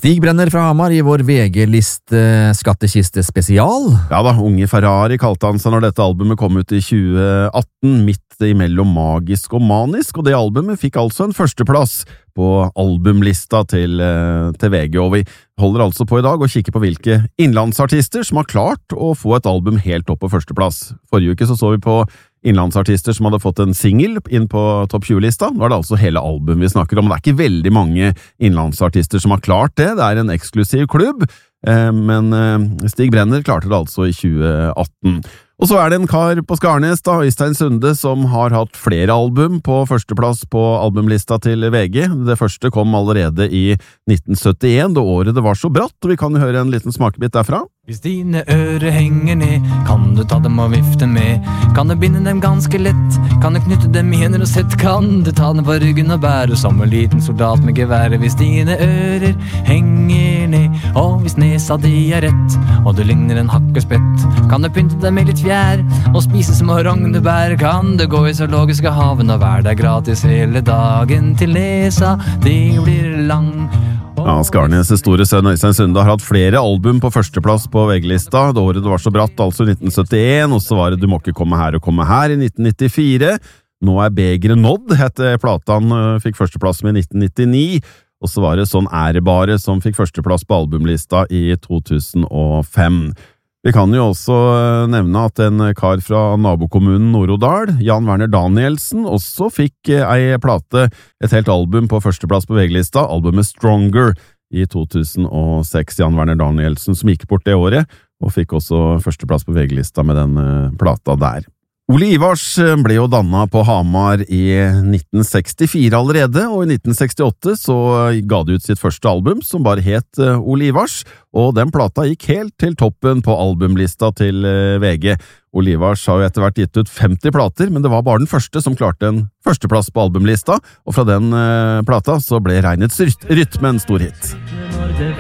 Stig Brenner fra Hamar I vår VG-liste skattkiste spesial. Ja da, Unge Ferrari kalte han seg når dette albumet kom ut I 2018, midt imellom magisk og manisk, og det albumet fikk altså en førsteplass på albumlista til VG, og vi holder altså på I dag og kikker på hvilke innlandsartister som har klart å få et album helt opp på førsteplass. Forrige uke så vi på innlandsartister som hadde fått en single inn på topp 20-lista. Nå det altså hele album vi snakker om. Det ikke veldig mange innlandsartister som har klart det. Det en eksklusiv klubb, men Stig Brenner klarte det altså I 2018. Og så det en kar på Skarnes, da, Øystein Sunde, som har hatt flere album på førsteplass på albumlista til VG. Det første kom allerede I 1971, da året det var så bratt, og vi kan høre en liten smakebit derfra. Hvis dine ører henger ned, kan du ta dem og vifte med. Kan du binde dem ganske lett, kan du knytte dem I hender og sett. Kan du ta dem på ryggen og bære som en liten soldat med geværet. Hvis dine ører henger ned, og hvis nesa di rett, og du ligner en hakkespett, kan du pynte dem med litt fjær, og spise små rognebær. Kan du gå I zoologiske haven og være der gratis hele dagen til nesa de blir lang. Ja, Skarnes store sønn Øystein Sunde har hatt flere album på førsteplass på VG-lista. Det året det var så bratt, altså 1971, og så var det Du må ikke komme her og komme her I 1994. Nå begeret nådd, hette plata han fikk førsteplass med I 1999, og så var det Sånn det bare som fikk førsteplass på albumlista I 2005. Vi kan jo også nevne at en kar fra nabokommunen Nord-Odal, Jan Werner Danielsen, også fikk ei plate, et helt album på førsteplass på VG-lista, albumet Stronger I 2006. Jan Werner Danielsen som gikk bort det året, og fikk også førsteplass på VG-lista med den plata der. Ole Ivars ble jo dannet på Hamar I 1964 allerede, og I 1968 så ga det ut sitt første album, som bare het Ole Ivars, og den plata gikk helt til toppen på albumlista til VG. Ole Ivars har jo etter hvert gitt ut 50 plater, men det var bare den første som klarte en førsteplass på albumlista, og fra den plata så ble Regnets rytme en stor hit.